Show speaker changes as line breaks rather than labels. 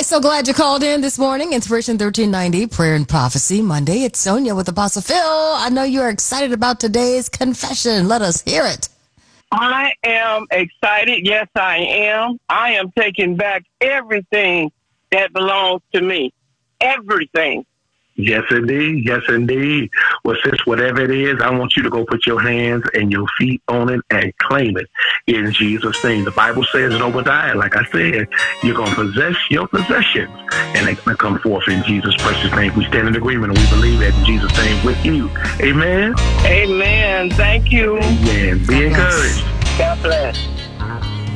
So glad you called in this morning. Inspiration 1390, Prayer and Prophecy Monday. It's Sonia with Apostle Phil. I know you are excited about today's confession. Let us hear it.
I am excited. Yes, I am. I am taking back everything that belongs to me. Everything.
Yes, indeed. Yes, indeed. Well, sis, whatever it is, I want you to go put your hands and your feet on it and claim it in Jesus' name. The Bible says in Obadiah, like I said, you're going to possess your possessions, and they're going to come forth in Jesus' precious name. We stand in agreement, and we believe that in Jesus' name with you. Amen?
Amen. Thank you.
Amen. Be encouraged.
God bless.